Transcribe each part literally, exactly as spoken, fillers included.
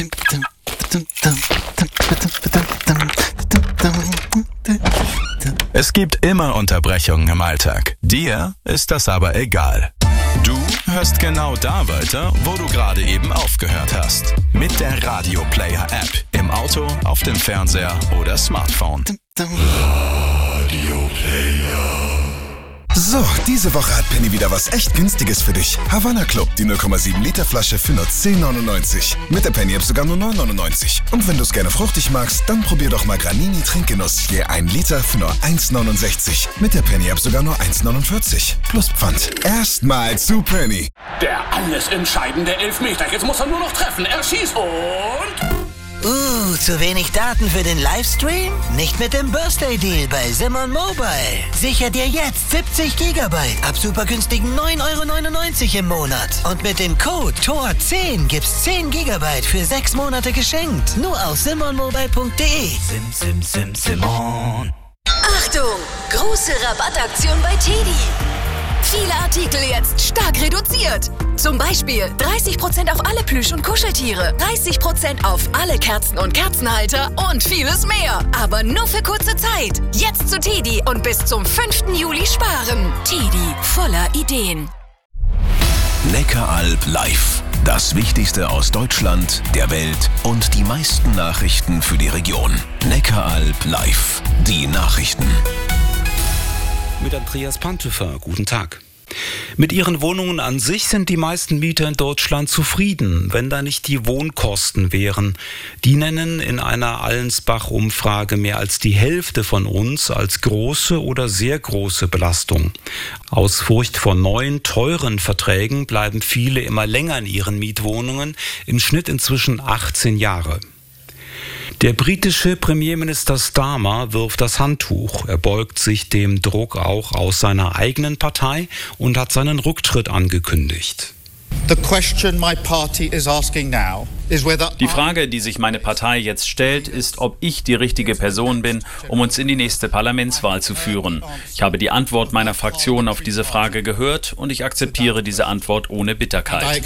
Es gibt immer Unterbrechungen im Alltag. Dir ist das aber egal. Du hörst genau da weiter, wo du gerade eben aufgehört hast. Mit der Radio Player App. Im Auto, auf dem Fernseher oder Smartphone. Radio Player. So, diese Woche hat Penny wieder was echt Günstiges für dich. Havana Club, die null Komma sieben Liter Flasche für nur zehn neunundneunzig. Mit der Penny App sogar nur neun neunundneunzig. Und wenn du es gerne fruchtig magst, dann probier doch mal Granini Trinkgenuss. Je ein Liter für nur eins neunundsechzig. Mit der Penny App sogar nur eins neunundvierzig. Plus Pfand. Erstmal zu Penny. Der alles entscheidende Elfmeter. Jetzt muss er nur noch treffen. Er schießt und... Uh, zu wenig Daten für den Livestream? Nicht mit dem Birthday Deal bei Simon Mobile. Sicher dir jetzt siebzig Gigabyte ab super günstigen neun Euro neunundneunzig im Monat. Und mit dem Code T O R zehn gibt's zehn Gigabyte für sechs Monate geschenkt. Nur auf simon mobile punkt de. Sim, sim, sim, Simon. Achtung! Große Rabattaktion bei Teddy. Viele Artikel jetzt stark reduziert. Zum Beispiel dreißig Prozent auf alle Plüsch- und Kuscheltiere, dreißig Prozent auf alle Kerzen und Kerzenhalter und vieles mehr. Aber nur für kurze Zeit. Jetzt zu Teddy und bis zum fünften Juli sparen. Teddy, voller Ideen. Neckaralb live. Das Wichtigste aus Deutschland, der Welt und die meisten Nachrichten für die Region. Neckaralb live. Die Nachrichten. Mit Andreas Panthofer. Guten Tag. Mit ihren Wohnungen an sich sind die meisten Mieter in Deutschland zufrieden, wenn da nicht die Wohnkosten wären. Die nennen in einer Allensbach-Umfrage mehr als die Hälfte von uns als große oder sehr große Belastung. Aus Furcht vor neuen, teuren Verträgen bleiben viele immer länger in ihren Mietwohnungen, im Schnitt inzwischen achtzehn Jahre. Der britische Premierminister Starmer wirft das Handtuch. Er beugt sich dem Druck auch aus seiner eigenen Partei und hat seinen Rücktritt angekündigt. Die Frage, die sich meine Partei jetzt stellt, ist, ob ich die richtige Person bin, um uns in die nächste Parlamentswahl zu führen. Ich habe die Antwort meiner Fraktion auf diese Frage gehört und ich akzeptiere diese Antwort ohne Bitterkeit.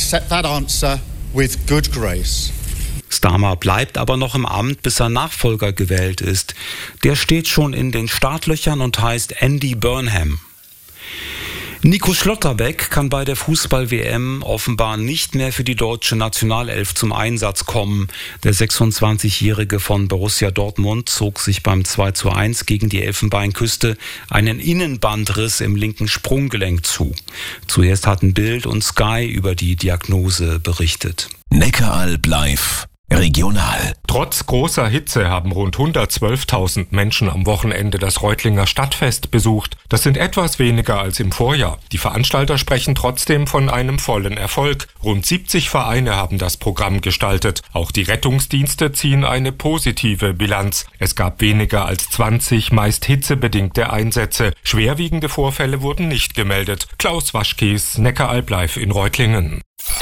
Starmer bleibt aber noch im Amt, bis sein Nachfolger gewählt ist. Der steht schon in den Startlöchern und heißt Andy Burnham. Nico Schlotterbeck kann bei der Fußball-W M offenbar nicht mehr für die deutsche Nationalelf zum Einsatz kommen. Der sechsundzwanzigjährige von Borussia Dortmund zog sich beim zwei zu eins gegen die Elfenbeinküste einen Innenbandriss im linken Sprunggelenk zu. Zuerst hatten Bild und Sky über die Diagnose berichtet. Neckaralb live. Regional. Trotz großer Hitze haben rund hundertzwölftausend Menschen am Wochenende das Reutlinger Stadtfest besucht. Das sind etwas weniger als im Vorjahr. Die Veranstalter sprechen trotzdem von einem vollen Erfolg. Rund siebzig Vereine haben das Programm gestaltet. Auch die Rettungsdienste ziehen eine positive Bilanz. Es gab weniger als zwanzig meist hitzebedingte Einsätze. Schwerwiegende Vorfälle wurden nicht gemeldet. Klaus Waschkies, Neckaralb live in Reutlingen.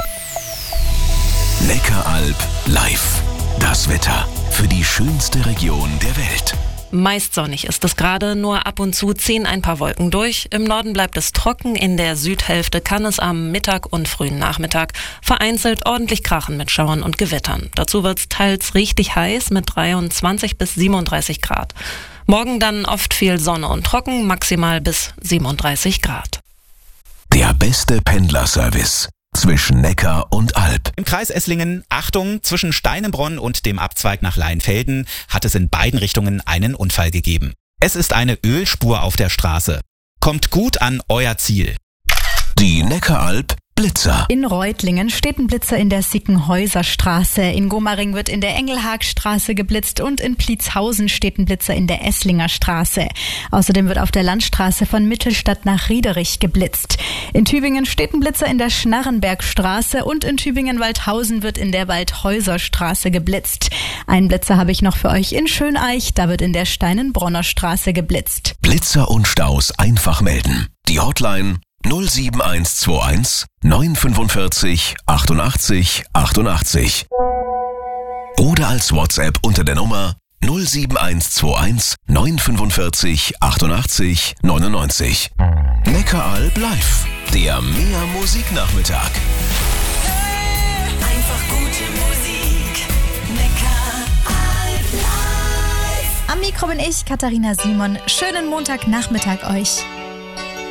Neckaralb live. Das Wetter für die schönste Region der Welt. Meist sonnig ist es gerade, nur ab und zu ziehen ein paar Wolken durch. Im Norden bleibt es trocken, in der Südhälfte kann es am Mittag und frühen Nachmittag vereinzelt ordentlich krachen mit Schauern und Gewittern. Dazu wird es teils richtig heiß mit dreiundzwanzig bis siebenunddreißig Grad. Morgen dann oft viel Sonne und trocken, maximal bis siebenunddreißig Grad. Der beste Pendlerservice zwischen Neckar und Alb. Im Kreis Esslingen, Achtung, zwischen Steinenbronn und dem Abzweig nach Leinfelden hat es in beiden Richtungen einen Unfall gegeben. Es ist eine Ölspur auf der Straße. Kommt gut an euer Ziel. Die Neckaralb Blitzer. In Reutlingen steht ein Blitzer in der Sickenhäuser Straße. In Gomaring wird in der Engelhagstraße geblitzt und in Pliezhausen steht ein Blitzer in der Esslinger Straße. Außerdem wird auf der Landstraße von Mittelstadt nach Riederich geblitzt. In Tübingen steht ein Blitzer in der Schnarrenbergstraße und in Tübingen-Waldhausen wird in der Waldhäuser Straße geblitzt. Einen Blitzer habe ich noch für euch in Schöneich, da wird in der Steinenbronner Straße geblitzt. Blitzer und Staus einfach melden. Die Hotline null sieben eins zwei eins neun fünfundvierzig achtundachtzig achtundachtzig oder als WhatsApp unter der Nummer null sieben eins zwei eins neun fünfundvierzig achtundachtzig neunundneunzig. Neckaralb live, der Mehr Musiknachmittag. Einfach gute Musik. Am Mikro bin ich, Katharina Simon. Schönen Montagnachmittag euch.